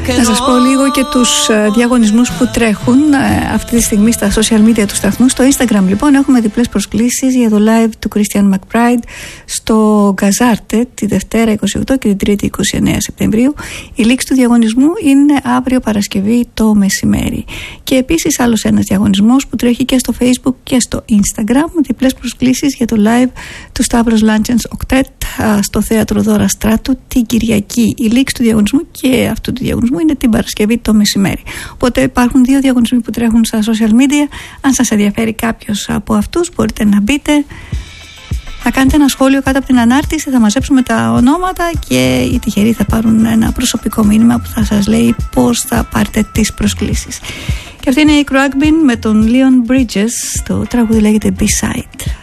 Να σας πω λίγο και τους διαγωνισμούς που τρέχουν αυτή τη στιγμή στα social media του σταθμού. Στο Instagram λοιπόν έχουμε διπλές προσκλήσεις για το live του Christian McBride στο Γκαζάρτε τη Δευτέρα 28 και την Τρίτη 29 Σεπτεμβρίου. Η λήξη του διαγωνισμού είναι αύριο Παρασκευή το μεσημέρι. Και επίσης άλλος ένας διαγωνισμός που τρέχει και στο Facebook και στο Instagram, διπλές προσκλήσεις για το live του Stavros Lanchens Octet στο Θέατρο Δώρα Στράτου την Κυριακή. Η λήξη του διαγωνισμού και αυτού του διαγωνισμού είναι την Παρασκευή το μεσημέρι. Οπότε υπάρχουν δύο διαγωνισμοί που τρέχουν στα social media. Αν σας ενδιαφέρει κάποιος από αυτούς, μπορείτε να μπείτε, θα κάνετε ένα σχόλιο κάτω από την ανάρτηση, θα μαζέψουμε τα ονόματα και οι τυχεροί θα πάρουν ένα προσωπικό μήνυμα που θα σας λέει πώς θα πάρετε τις προσκλήσεις. Και αυτή είναι η Crackbin με τον Leon Bridges. Το τραγούδι λέγεται B-Side.